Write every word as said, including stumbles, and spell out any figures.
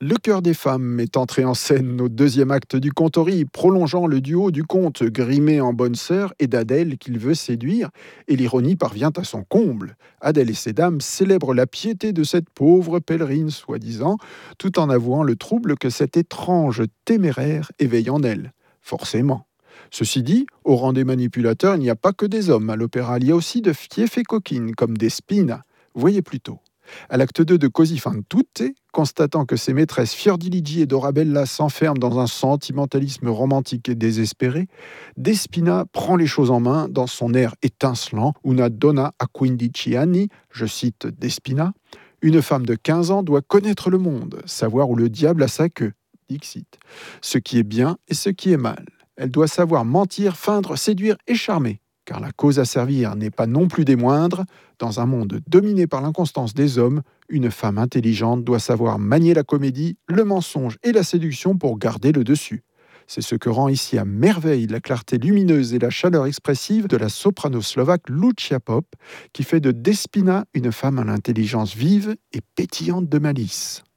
Le cœur des femmes est entré en scène au deuxième acte du Contori, prolongeant le duo du comte grimé en bonne sœur et d'Adèle qu'il veut séduire, et l'ironie parvient à son comble. Adèle et ses dames célèbrent la piété de cette pauvre pèlerine, soi-disant, tout en avouant le trouble que cet étrange téméraire éveille en elle. Forcément. Ceci dit, au rang des manipulateurs, il n'y a pas que des hommes à l'opéra, il y a aussi de fiefs et coquines, comme Despina. Voyez plutôt. À l'acte deux de Così fan tutte, constatant que ses maîtresses Fiordiligi et Dorabella s'enferment dans un sentimentalisme romantique et désespéré, Despina prend les choses en main dans son air étincelant Una donna a quindici anni, je cite Despina, une femme de quinze ans doit connaître le monde, savoir où le diable a sa queue, dixit, ce qui est bien et ce qui est mal. Elle doit savoir mentir, feindre, séduire et charmer. Car la cause à servir n'est pas non plus des moindres. Dans un monde dominé par l'inconstance des hommes, une femme intelligente doit savoir manier la comédie, le mensonge et la séduction pour garder le dessus. C'est ce que rend ici à merveille la clarté lumineuse et la chaleur expressive de la soprano slovaque Lucia Pop, qui fait de Despina une femme à l'intelligence vive et pétillante de malice.